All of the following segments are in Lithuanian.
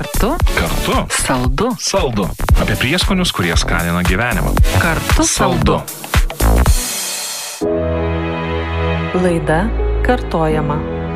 Kartu. Saldu. Apie prieskonius, kurie skanina gyvenimą. Kartu saldu. Laida kartojama.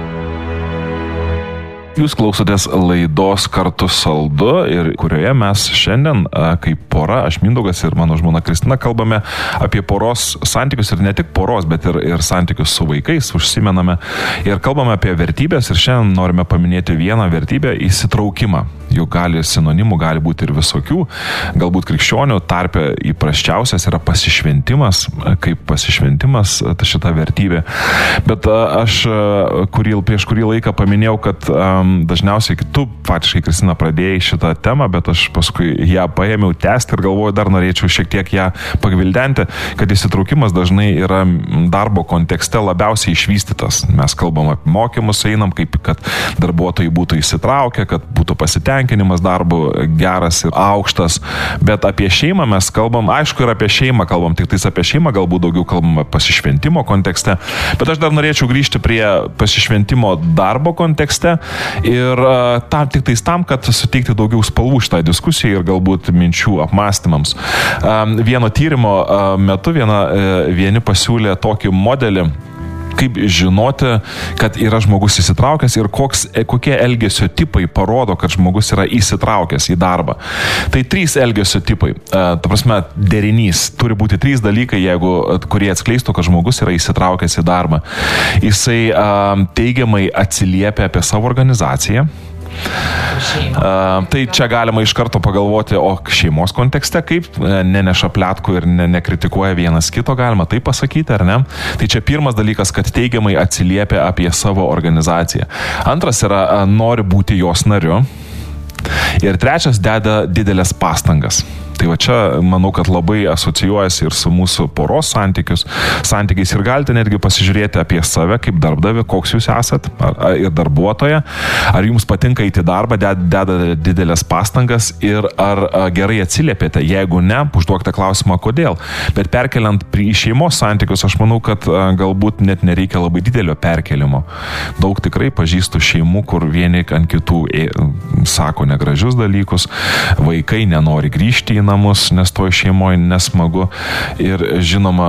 Jūs klausotės laidos Kartu saldu ir kurioje mes šiandien kaip pora, aš Mindaugas ir mano žmona Kristina, kalbame apie poros santykius ir ne tik poros, bet ir santykius su vaikais, užsimename ir kalbame apie vertybės ir šiandien norime paminėti vieną vertybę – įsitraukimą. Juk sinonimų gali būti ir visokių, galbūt krikščionių tarpe įprasčiausias yra pasišventimas, kaip pasišventimas šita vertybė. Bet aš prieš kurį laiką paminėjau, kad dažniausiai tu, faktiškai, Kristina, pradėjai šitą temą, bet aš paskui ją paėmiau tęsti ir galvoju, dar norėčiau šiek tiek ją pagvildenti, kad įsitraukimas dažnai yra darbo kontekste labiausiai išvystytas. Mes kalbam apie mokymus, einam, kaip kad darbuotojai būtų įsitraukę, kad būtų pasitenkinimas darbu geras ir aukštas, bet apie šeimą mes kalbam, aišku, ir apie šeimą kalbam, tik tais apie šeimą galbūt daugiau kalbam pasišventimo kontekste, bet aš dar norėčiau grįžti prie pasišventimo darbo kontekste ir tik tais tam, kad suteikti daugiau spalvų šitai diskusijai ir galbūt minčių apmąstymams. Vieno tyrimo metu vieni pasiūlė tokį modelį, kaip žinoti, kad yra žmogus įsitraukęs ir kokie elgesio tipai parodo, kad žmogus yra įsitraukęs į darbą. Tai 3 elgesio tipai. Ta prasme, derinys. Turi būti 3 dalykai, kurie atskleistų, kad žmogus yra įsitraukęs į darbą. Jisai teigiamai atsiliepia apie savo organizaciją. Tai čia galima iš karto pagalvoti, o šeimos kontekste kaip neneša pletkų ir nekritikuoja vienas kito, galima tai pasakyti, ar ne? Tai čia pirmas dalykas, kad teigiamai atsiliepia apie savo organizaciją. Antras yra, nori būti jos nariu. Ir trečias, deda didelės pastangas. Tai va čia, manau, kad labai asocijuojasi ir su mūsų poros santykiais ir galite netgi pasižiūrėti apie save kaip darbdavį, koks jūs esat, ir darbuotoja, ar jums patinka eiti į darbą, deda didelės pastangas ir ar gerai atsiliepėte. Jeigu ne, užduokite klausimą, kodėl. Bet perkeliant į šeimos santykius, aš manau, kad galbūt net nereikia labai didelio perkelimo. Daug tikrai pažįstu šeimų, kur vieni ant kitų sako negražius dalykus, vaikai nenori grįžti į namus, nes toj šeimoje nesmagu ir žinoma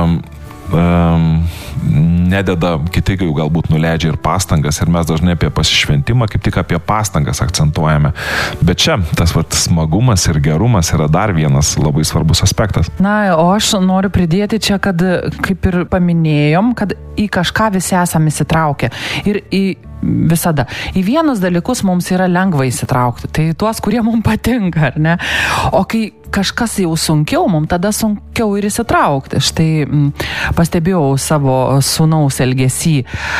nededa, kiti galbūt nuleidžia ir pastangas ir mes dažnai apie pasišventimą kaip tik apie pastangas akcentuojame. Bet čia tas smagumas ir gerumas yra dar vienas labai svarbus aspektas. Na, o aš noriu pridėti čia, kad kaip ir paminėjom, kad į kažką visi esame įsitraukę ir visada. Į vienus dalykus mums yra lengva įsitraukti, tai tuos, kurie mums patinka, ar ne? O kai kažkas jau sunkiau, mums tada sunkiau ir įsitraukti. Štai pastebėjau savo sūnaus elgesį,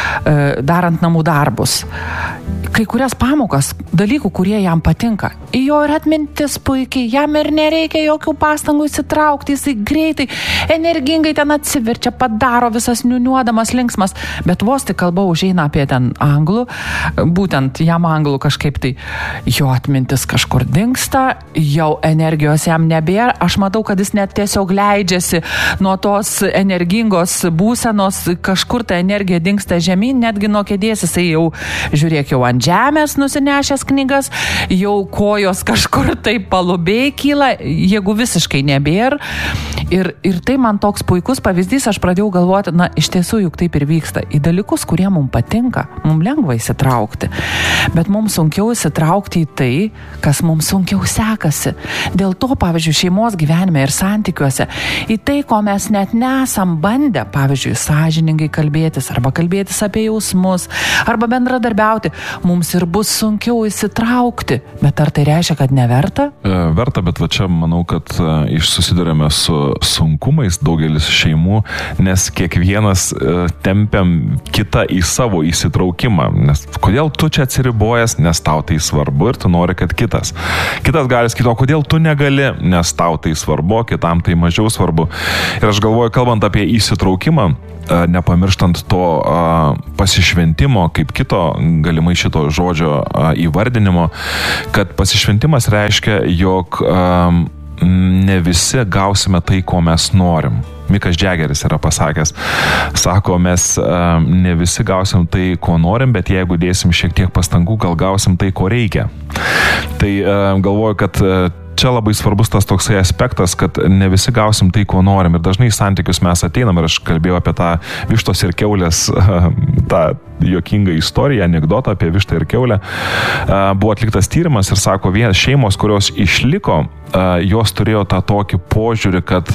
darant namų darbus. Kai kurias pamokas, dalykų, kurie jam patinka, jo ir atmintis puikiai, jam ir nereikia jokių pastangų įsitraukti, jisai greitai, energingai ten atsiverčia, padaro visas niuniuodamas linksmas, bet vos tik kalba užeina apie ten anglų, būtent jam anglų kažkaip tai jo atmintis kažkur dingsta, jau energijos jam nebėra, aš matau, kad jis net tiesiog leidžiasi nuo tos energingos būsenos, kažkur ta energija dingsta žemyn, netgi nuo kėdės jisai jau, žiūrėk, jau ant žemės nusinešęs knygas, jau kojos kažkur taip palubėj kyla, jeigu visiškai nebėra. Ir tai man toks puikus pavyzdys, aš pradėjau galvoti, na, iš tiesų juk taip ir vyksta. Į dalykus, kurie mums patinka, mums lengva įsitraukti, bet mums sunkiau įsitraukti į tai, kas mums sunkiau sekasi. Dėl to, pavyzdžiui, šeimos gyvenime ir santykiuose, į tai, ko mes net nesam bandę, pavyzdžiui, sąžiningai kalbėtis, arba kalbėtis apie jausmus, arba bendradarbiauti, mums ir bus sunkiau įsitraukti. Bet ar tai reiškia, kad neverta? Verta, bet va čia manau, kad susidurėme su sunkumais daugelis šeimų, nes kiekvienas tempiam kitą į savo įsitraukimą. Nes kodėl tu čia atsiribojęs, nes tau tai svarbu ir tu nori, kad kitas. Kitas gali sakyti, o kodėl tu negali, nes tau tai svarbu, kitam tai mažiau svarbu. Ir aš galvoju, kalbant apie įsitraukimą, nepamirštant to pasišventimo, kaip kito galimai šito žodžio įvardinimo, kad pasišventimas reiškia, jog ne visi gausime tai, ko mes norim. Mikas Džegeris yra pasakęs, sako, mes ne visi gausim tai, ko norim, bet jeigu dėsim šiek tiek pastangų, gal gausim tai, ko reikia. Tai galvoju, kad čia labai svarbus tas toksai aspektas, kad ne visi gausim tai, ko norim. Ir dažnai į santykius mes ateinam, ir aš kalbėjau apie tą vištos ir kiaulės, tą juokingą istoriją, anekdotą apie vištą ir kiaulę. Buvo atliktas tyrimas ir sako, šeimos, kurios išliko, jos turėjo tą tokį požiūrį, kad,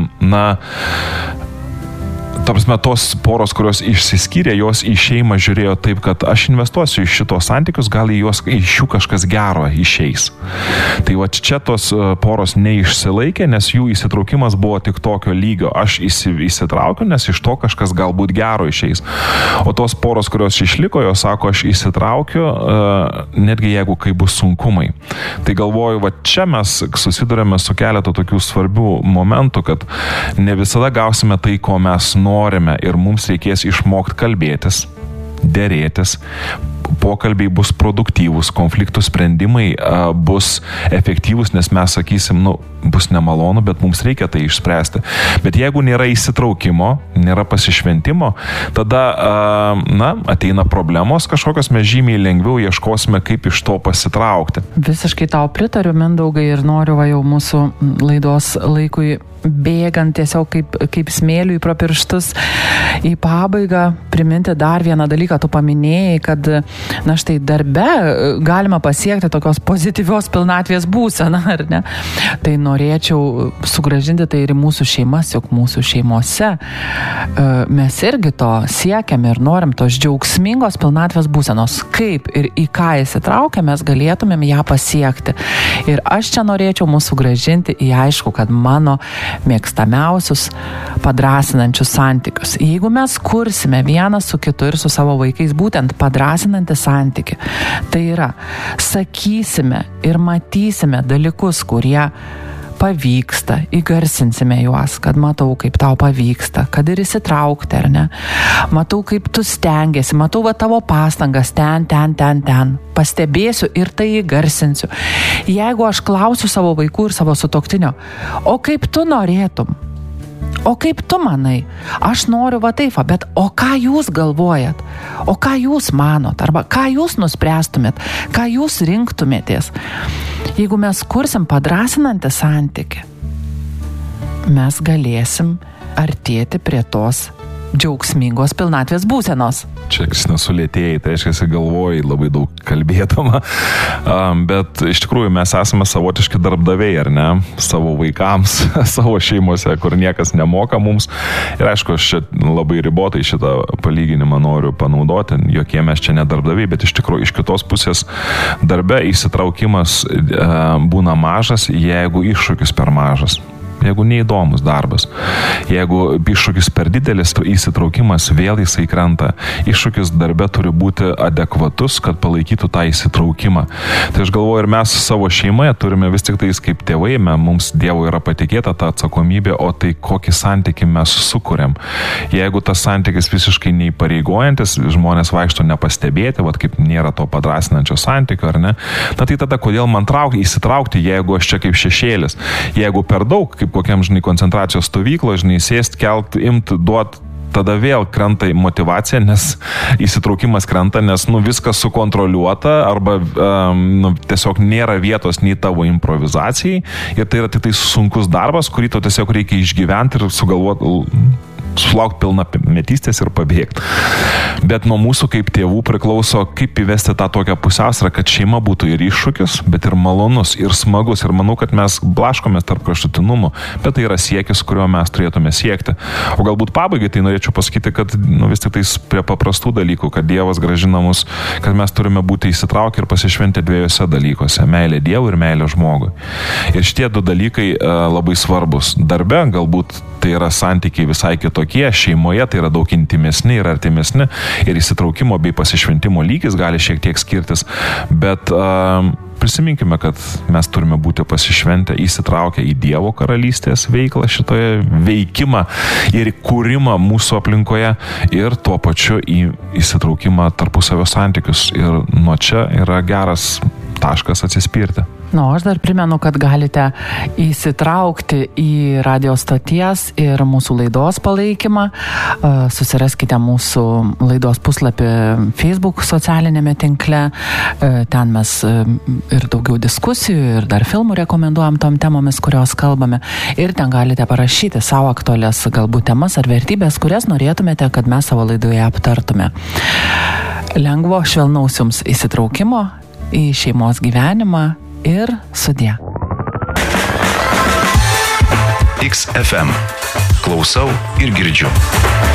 ta prasme, tos poros, kurios išsiskyrė, jos į šeimą žiūrėjo taip, kad aš investuosiu į šitos santykius, gal iš jų kažkas gero išeis. Tai va čia tos poros neišsilaikė, nes jų įsitraukimas buvo tik tokio lygio. Aš įsitraukiu, nes iš to kažkas galbūt gero išeis. O tos poros, kurios išliko, jos sako, aš įsitraukiu, netgi jeigu kai bus sunkumai. Tai galvoju, va čia mes susidurėme su keletą tokių svarbių momentų, kad ne visada gausime tai, ko mes norime, ir mums reikės išmokti kalbėtis, derėtis, pokalbiai bus produktyvūs, konfliktų sprendimai bus efektyvūs, nes mes sakysim, bus nemalonu, bet mums reikia tai išspręsti. Bet jeigu nėra įsitraukimo, nėra pasišventimo, tada, ateina problemos kažkokios, mes žymiai lengviau ieškosime, kaip iš to pasitraukti. Visiškai tau pritariu, Mindaugai, ir noriu jau mūsų laidos laikui bėgant tiesiog kaip smėliui pro pirštus į pabaigą priminti dar vieną dalyką. Tu paminėjai, kad štai darbe galima pasiekti tokios pozityvios pilnatvės būseną, ar ne? Tai norėčiau sugrąžinti tai ir į mūsų šeimas, juk mūsų šeimose mes irgi to siekiam ir norim tos džiaugsmingos pilnatvės būsenos. Kaip ir į ką įsitraukę mes galėtumėm ją pasiekti. Ir aš čia norėčiau mūsų sugrąžinti į aišku, kad mano mėgstamiausius padrasinančius santykius. Jeigu mes kursime vienas su kitu ir su savo vaikais būtent padrasinantį santykį, tai yra, sakysime ir matysime dalykus, kurie pavyksta, įgarsinsime juos, kad matau, kaip tau pavyksta, kad ir įsitraukti, ar ne? Matau, kaip tu stengiasi, matau tavo pastangas ten. Pastebėsiu ir tai įgarsinsiu. Jeigu aš klausiu savo vaikų ir savo sutuoktinio, o kaip tu norėtum? O kaip tu manai? Aš noriu taip, bet o ką jūs galvojat? O ką jūs manot? Arba ką jūs nuspręstumėt? Ką jūs rinktumėtės? Jeigu mes kursim padrasinantį santykį, mes galėsim artėti prie tos džiaugsmingos pilnatvės būsenos. Čia, Kristina, sulėtėjai, tai reiškia, galvojai labai daug kalbėdama, bet iš tikrųjų mes esame savotiški darbdaviai, ar ne? Savo vaikams, savo šeimose, kur niekas nemoka mums. Ir aišku, aš čia labai ribotai šitą palyginimą noriu panaudoti, jokie mes čia ne darbdaviai, bet iš tikrųjų iš kitos pusės darbe įsitraukimas būna mažas, jeigu iššūkis per mažas. Jeigu neįdomus darbas, jeigu iššūkis per didelis, įsitraukimas vėl jisai krenta. Iššūkis darbe turi būti adekvatus, kad palaikytų tą įsitraukimą. Tai aš galvoju, ir mes savo šeimoje turime vis tik tais kaip tėvai, mums Dievo yra patikėta ta atsakomybė, o tai kokį santykį mes sukuriam. Jeigu tas santykis visiškai neįpareigojantis, žmonės vaikšto nepastebėti, kaip nėra to padrasinančio santykio, ar ne? Tai tada kodėl man įsitraukti, jeigu aš čia kaip šešėlis? Jeigu per daug, kaip kokiam, koncentracijos stovyklo, sėst, kelt, imt, duot, tada vėl krenta motyvacija, nes įsitraukimas krenta, nes viskas sukontroliuota arba tiesiog nėra vietos nei tavo improvizacijai ir tai yra tik tai sunkus darbas, kurį to tiesiog reikia išgyventi ir sulaukti pilnametystės ir pabėgti. Bet nuo mūsų kaip tėvų priklauso, kaip įvesti tą tokią pusiausvyrą, kad šeima būtų ir iššūkis, bet ir malonus, ir smagus. Ir manau, kad mes blaškomės tarp kraštutinumų, bet tai yra siekis, kurio mes turėtume siekti. O galbūt pabaigai tai norėčiau pasakyti, kad vis tik tais prie paprastų dalykų, kad Dievas grąžina mus, kad mes turime būti įsitraukę ir pasišventę dviejose dalykuose - meilė Dievui ir meilė žmogui. Ir šitie du dalykai labai svarbus. Darbe galbūt tai yra santykiai visai kitokie, šeimoje tai yra daug intimesni ir artimesni ir įsitraukimo bei pasišventimo lygis gali šiek tiek skirtis, bet prisiminkime, kad mes turime būti pasišventę, įsitraukę į Dievo karalystės veiklą, šitoje veikimą ir kūrimą mūsų aplinkoje ir tuo pačiu į įsitraukimą tarpusavio santykius. Ir nuo čia yra geras taškas atsispirti. Aš dar primenu, kad galite įsitraukti į radio stoties ir mūsų laidos palaikymą. Susiraskite mūsų laidos puslapį Facebook socialinėme tinkle. Ten mes ir daugiau diskusijų, ir dar filmų rekomenduojam tom temomis, kurios kalbame. Ir ten galite parašyti savo aktualias galbūt temas ar vertybės, kurias norėtumėte, kad mes savo laidoje aptartume. Lengvo, švelnaus jums įsitraukimo į šeimos gyvenimą ir sudie. XFM. Klausau ir girdžiu.